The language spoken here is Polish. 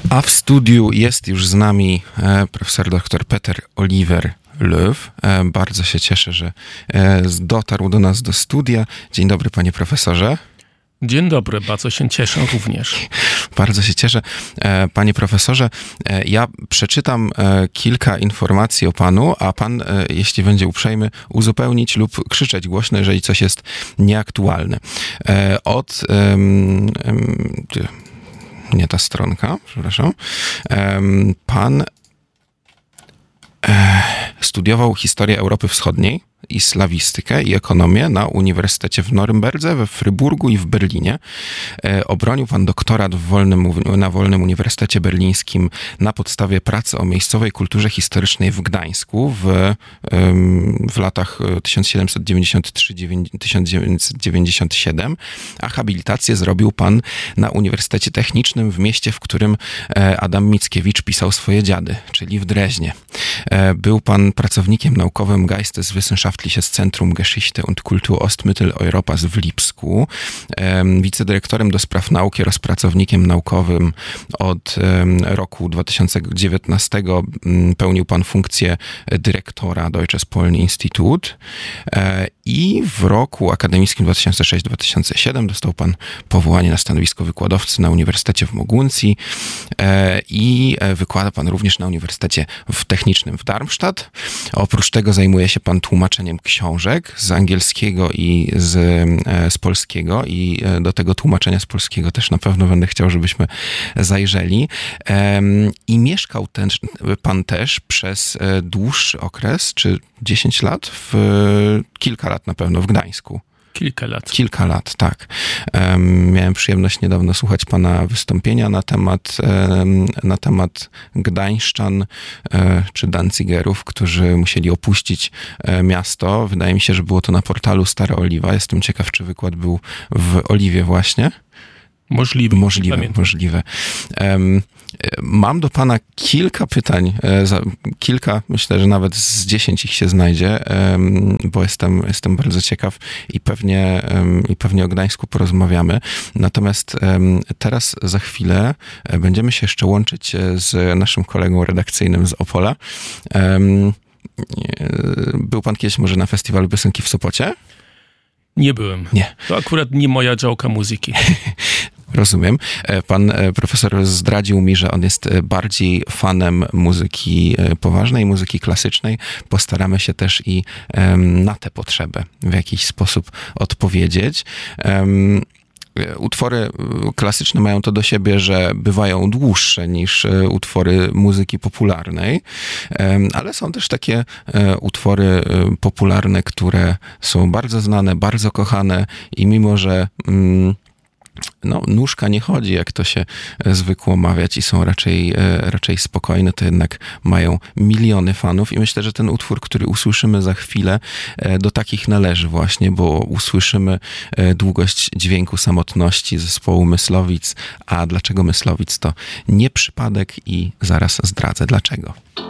A w studiu jest już z nami profesor dr Peter Oliver Löw. Bardzo się cieszę, że dotarł do nas do studia. Dzień dobry, panie profesorze. Dzień dobry, bardzo się cieszę również. Bardzo się cieszę. Panie profesorze, ja przeczytam kilka informacji o panu, a pan, jeśli będzie uprzejmy, uzupełnić lub krzyczeć głośno, jeżeli coś jest nieaktualne. Nie ta stronka, przepraszam. Pan studiował historię Europy Wschodniej i slawistykę i ekonomię na Uniwersytecie w Norymberdze, we Fryburgu i w Berlinie. Obronił pan doktorat na Wolnym Uniwersytecie Berlińskim na podstawie pracy o miejscowej kulturze historycznej w Gdańsku w latach 1793-1997, a habilitację zrobił pan na Uniwersytecie Technicznym w mieście, w którym Adam Mickiewicz pisał swoje dziady, czyli w Dreźnie. Był pan pracownikiem naukowym Geisteswissenschaftliches Zentrum Geschichte und Kultur Ostmitteleuropas w Lipsku, wicedyrektorem do spraw nauki oraz pracownikiem naukowym od roku 2019 pełnił pan funkcję dyrektora Deutsches Polen-Institut i w roku akademickim 2006-2007 dostał pan powołanie na stanowisko wykładowcy na Uniwersytecie w Moguncji i wykłada pan również na Uniwersytecie Technicznym w Darmstadt. Oprócz tego zajmuje się pan tłumaczeniem książek z angielskiego i z polskiego i do tego tłumaczenia z polskiego też na pewno będę chciał, żebyśmy zajrzeli. I mieszkał pan też przez dłuższy okres, czy 10 lat, kilka lat na pewno w Gdańsku. Kilka lat, tak. Miałem przyjemność niedawno słuchać pana wystąpienia na temat Gdańszczan czy Danzigerów, którzy musieli opuścić miasto. Wydaje mi się, że było to na portalu Stara Oliwa. Jestem ciekaw, czy wykład był w Oliwie właśnie. Możliwe. Mam do pana kilka pytań, myślę, że nawet z 10 ich się znajdzie, bo jestem bardzo ciekaw i pewnie o Gdańsku porozmawiamy. Natomiast teraz za chwilę będziemy się jeszcze łączyć z naszym kolegą redakcyjnym z Opola. Był pan kiedyś może na festiwalu piosenki w Sopocie? Nie byłem. Nie. To akurat nie moja działka muzyki. Rozumiem. Pan profesor zdradził mi, że on jest bardziej fanem muzyki poważnej, muzyki klasycznej. Postaramy się też i na tę potrzebę w jakiś sposób odpowiedzieć. Utwory klasyczne mają to do siebie, że bywają dłuższe niż utwory muzyki popularnej, ale są też takie utwory popularne, które są bardzo znane, bardzo kochane i mimo, że nóżka nie chodzi, jak to się zwykło mawiać i są raczej spokojne, to jednak mają miliony fanów i myślę, że ten utwór, który usłyszymy za chwilę, do takich należy właśnie, bo usłyszymy długość dźwięku samotności zespołu Myslowic, a dlaczego Myslowic to nie przypadek i zaraz zdradzę dlaczego.